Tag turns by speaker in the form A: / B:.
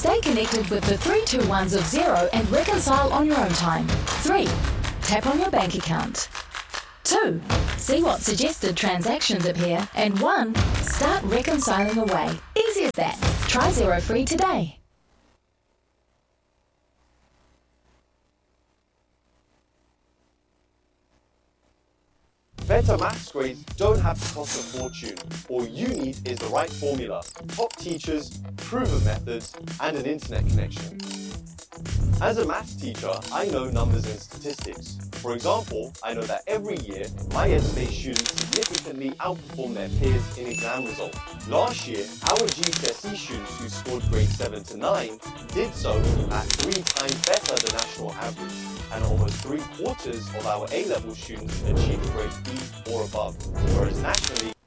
A: Stay connected with the 3 2 1s of Xero and reconcile on your own time. 3. Tap on your bank account. 2. See what suggested transactions appear. And 1. Start reconciling away. Easy as that. Try Xero free today.
B: Better maths grades don't have to cost a fortune. All you need is the right formula, top teachers, proven methods, and an internet connection. As a maths teacher, I know numbers and statistics. For example, I know that every year, my EdSpace students significantly outperform their peers in exam results. Last year, our GCSE students who scored grades 7 to 9 did so at 3 times better than national average, and almost 3/4 of our A-level students achieved grade B or above, whereas nationally,